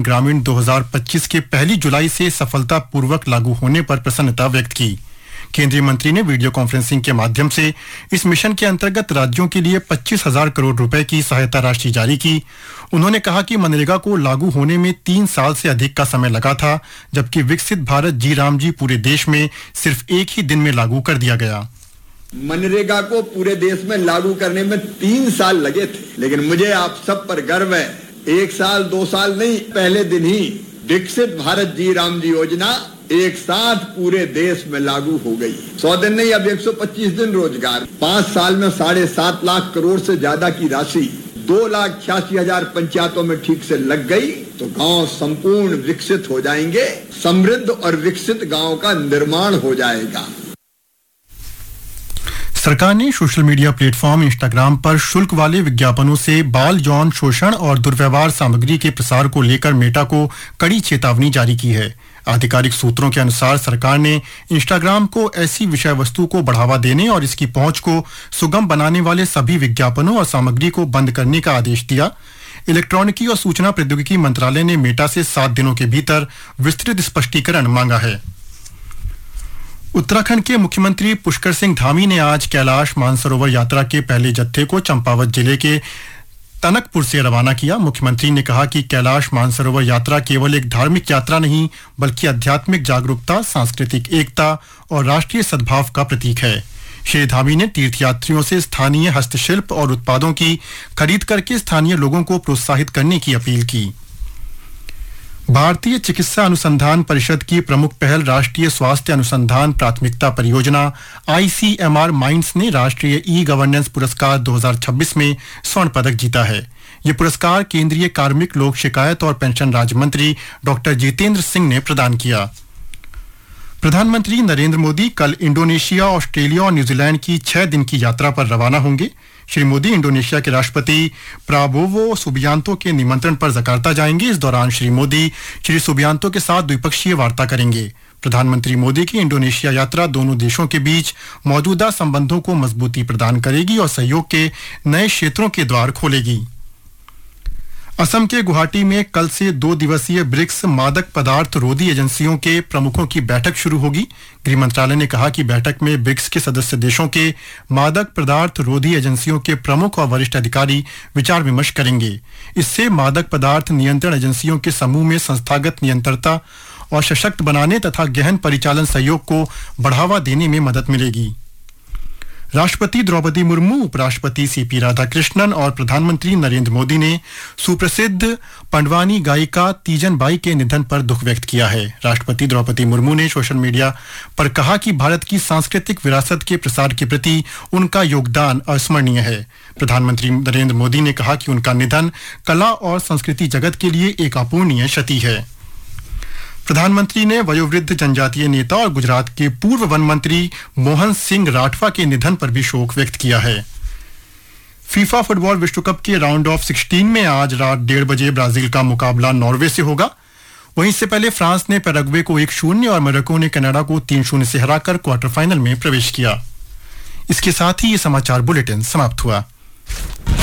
ग्रामीण 2025 के 1 जुलाई से सफलतापूर्वक लागू होने पर प्रसन्नता व्यक्त की। केंद्रीय मंत्री ने वीडियो कॉन्फ्रेंसिंग के माध्यम से इस मिशन के अंतर्गत राज्यों के लिए 25,000 करोड़ रुपए की सहायता राशि जारी की। उन्होंने कहा कि मनरेगा को लागू होने में 3 साल से अधिक का समय लगा था, जबकि विकसित भारत जी राम जी पूरे देश में सिर्फ एक ही दिन में लागू कर दिया गया। मनरेगा को पूरे देश में लागू करने में 3 साल लगे थे, लेकिन मुझे आप सब पर गर्व है, 1 साल 2 साल नहीं, पहले दिन ही विकसित भारत जी राम जी योजना एक साथ पूरे देश में लागू हो गई। 100 दिन नहीं, अब 125 दिन रोजगार। 5 साल में 7.5 लाख करोड़ से ज्यादा की राशि 2,86,000 पंचायतों में ठीक से लग गई, तो गांव संपूर्ण विकसित हो जाएंगे। समृद्ध और विकसित गांव का निर्माण हो जाएगा। सरकार ने सोशल मीडिया प्लेटफॉर्म इंस्टाग्राम पर शुल्क वाले विज्ञापनों से बाल यौन शोषण और दुर्व्यवहार सामग्री के प्रसार को लेकर मेटा को कड़ी चेतावनी जारी की है। आधिकारिक सूत्रों के अनुसार सरकार ने इंस्टाग्राम को ऐसी विषय वस्तु को बढ़ावा देने और इसकी पहुंच को सुगम बनाने वाले सभी विज्ञापनों और सामग्री को बंद करने का आदेश दिया। इलेक्ट्रॉनिकी और सूचना प्रौद्योगिकी मंत्रालय ने मेटा से 7 दिनों के भीतर विस्तृत स्पष्टीकरण मांगा है। उत्तराखंड के मुख्यमंत्री पुष्कर सिंह धामी ने आज कैलाश मानसरोवर यात्रा के पहले जत्थे को चंपावत जिले के टनकपुर से रवाना किया। मुख्यमंत्री ने कहा कि कैलाश मानसरोवर यात्रा केवल एक धार्मिक यात्रा नहीं, बल्कि आध्यात्मिक जागरूकता, सांस्कृतिक एकता और राष्ट्रीय सद्भाव का प्रतीक है। श्री धामी ने तीर्थयात्रियों से स्थानीय हस्तशिल्प और उत्पादों की खरीद करके स्थानीय लोगों को प्रोत्साहित करने की अपील की। भारतीय चिकित्सा अनुसंधान परिषद की प्रमुख पहल राष्ट्रीय स्वास्थ्य अनुसंधान प्राथमिकता परियोजना ICMR माइंड्स ने राष्ट्रीय ई-गवर्नेंस पुरस्कार 2026 में स्वर्ण पदक जीता है। ये पुरस्कार केंद्रीय कार्मिक, लोक शिकायत और पेंशन राज्य मंत्री डॉक्टर जितेंद्र सिंह ने प्रदान किया। प्रधानमंत्री नरेंद्र मोदी कल इंडोनेशिया, ऑस्ट्रेलिया और न्यूजीलैंड की 6 दिन की यात्रा पर रवाना होंगे। श्री मोदी इंडोनेशिया के राष्ट्रपति प्राबोवो सुबियांतो के निमंत्रण पर जकार्ता जाएंगे। इस दौरान श्री मोदी श्री सुबियांतो के साथ द्विपक्षीय वार्ता करेंगे। प्रधानमंत्री मोदी की इंडोनेशिया यात्रा दोनों देशों के बीच मौजूदा संबंधों को मजबूती प्रदान करेगी और सहयोग के नए क्षेत्रों के द्वार खोलेगी। असम के गुवाहाटी में कल से 2 दिवसीय ब्रिक्स मादक पदार्थ रोधी एजेंसियों के प्रमुखों की बैठक शुरू होगी। गृह मंत्रालय ने कहा कि बैठक में ब्रिक्स के सदस्य देशों के मादक पदार्थ रोधी एजेंसियों के प्रमुख और वरिष्ठ अधिकारी विचार विमर्श करेंगे। इससे मादक पदार्थ नियंत्रण एजेंसियों के समूह में संस्थागत नियंत्रणता और सशक्त बनाने तथा गहन परिचालन सहयोग को बढ़ावा देने में मदद मिलेगी। राष्ट्रपति द्रौपदी मुर्मू, उपराष्ट्रपति CP राधाकृष्णन और प्रधानमंत्री नरेंद्र मोदी ने सुप्रसिद्ध पंडवानी गायिका तीजन बाई के निधन पर दुख व्यक्त किया है। राष्ट्रपति द्रौपदी मुर्मू ने सोशल मीडिया पर कहा कि भारत की सांस्कृतिक विरासत के प्रसार के प्रति उनका योगदान अविस्मरणीय है। प्रधानमंत्री नरेंद्र मोदी ने कहा कि उनका निधन कला और संस्कृति जगत के लिए एक अपूरणीय क्षति है। प्रधानमंत्री ने वयोवृद्ध जनजातीय नेता और गुजरात के पूर्व वन मंत्री मोहन सिंह राठवा के निधन पर भी शोक व्यक्त किया है। फीफा फुटबॉल विश्व कप के राउंड ऑफ 16 में आज रात 1:30 बजे ब्राजील का मुकाबला नॉर्वे से होगा। वहीं इससे पहले फ्रांस ने पैराग्वे को 1-0 और मोरक्को ने कनाडा को 3-0 से हराकर क्वार्टर फाइनल में प्रवेश किया। इसके साथ ही ये समाचार बुलेटिन समाप्त हुआ।